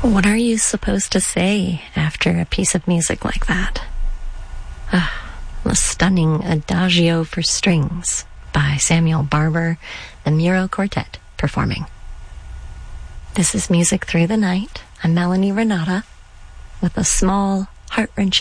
What are you supposed to say after a piece of music like that? The stunning Adagio for Strings by Samuel Barber, the Miro Quartet performing. This is Music Through the Night. I'm Melanie Renata with a small, heart-wrenching